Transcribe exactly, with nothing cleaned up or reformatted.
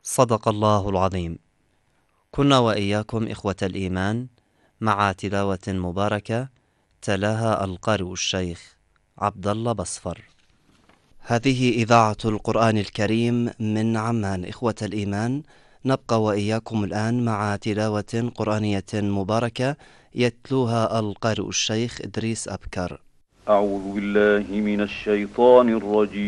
صدق الله العظيم. كنا وإياكم إخوة الإيمان مع تلاوة مباركة تلاها القارئ الشيخ عبد الله بصفر. هذه إذاعة القرآن الكريم من عمان. إخوة الإيمان، نبقى وإياكم الآن مع تلاوة قرآنية مباركة يتلوها القارئ الشيخ إدريس أبكر. أعوذ بالله من الشيطان الرجيم.